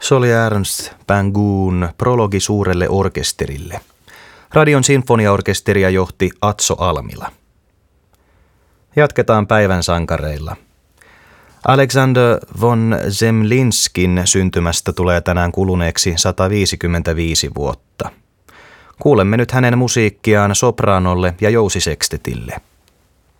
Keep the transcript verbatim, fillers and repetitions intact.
Se oli Ernst Bangun prologi suurelle orkesterille. Radion sinfoniaorkesteria johti Atso Almila. Jatketaan päivän sankareilla. Alexander von Zemlinskin syntymästä tulee tänään kuluneeksi sata viisikymmentäviisi vuotta. Kuulemme nyt hänen musiikkiaan sopraanolle ja jousisekstetille.